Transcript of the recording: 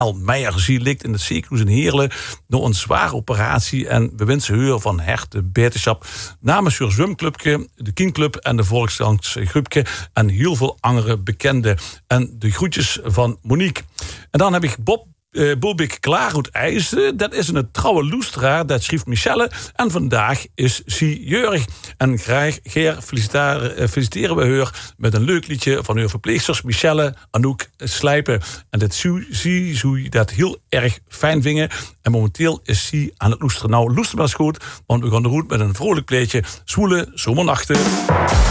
Meijer, zie ligt in het ziekenhuis in Heerlen door een zware operatie. En we wensen haar van harte beterschap namens haar zwemclubje, de Kinclub en de Volksdansgroepje en heel veel andere bekenden. En de groetjes van Monique. En dan heb ik Bobik Klaar uit IJsden. Dat is een trouwe luisteraar, dat schreef Michelle. En vandaag is ze jeurig. En graag feliciteren we haar met een leuk liedje van haar verpleegsters Michelle, Anouk, Slijpen. En dat zou dat heel erg fijn vinden. En momenteel is ze aan het luisteren. Nou, luister maar eens goed, want we gaan de route met een vrolijk pleetje. Zwoele zomernachten.